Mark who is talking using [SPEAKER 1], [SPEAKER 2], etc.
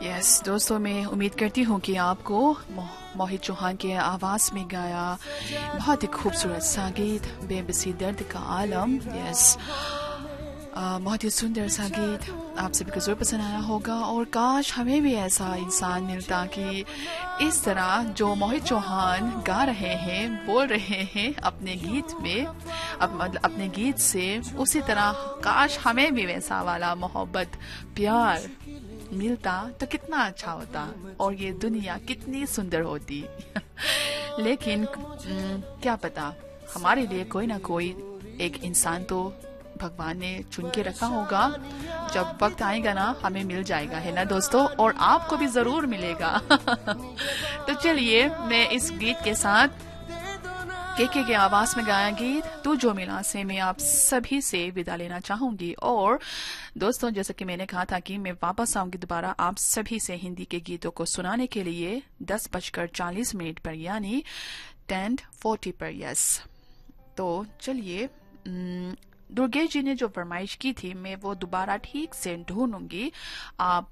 [SPEAKER 1] Yes दोस्तों, मैं उम्मीद करती हूँ कि आपको मोहित चौहान के आवाज में गाया बहुत ही खूबसूरत सा गीत बेबसी दर्द का आलम। यस, बहुत ही सुंदर सा गीत आप सभी को जरूर पसंद आया होगा। और काश हमें भी ऐसा इंसान मिलता कि इस तरह जो मोहित चौहान गा रहे हैं, बोल रहे हैं अपने गीत में, मतलब अपने गीत से, उसी तरह काश हमें भी वैसा वाला मोहब्बत प्यार मिलता तो कितना अच्छा होता और ये दुनिया कितनी सुंदर होती। लेकिन क्या पता, हमारे लिए कोई ना कोई एक इंसान तो भगवान ने चुन के रखा होगा। जब वक्त आएगा ना, हमें मिल जाएगा, है ना दोस्तों, और आपको भी जरूर मिलेगा। तो चलिए, मैं इस गीत के साथ के आवाज में गाया गीत तू जो मिला से मैं आप सभी से विदा लेना चाहूंगी। और दोस्तों, जैसे कि मैंने कहा था कि मैं वापस आऊंगी दोबारा आप सभी से हिंदी के गीतों को सुनाने के लिए 10:40 पर, यानी 10:40 पर। यस, तो चलिए, दुर्गेश जी ने जो फरमाइश की थी मैं वो दोबारा ठीक से ढूंढूंगी। आप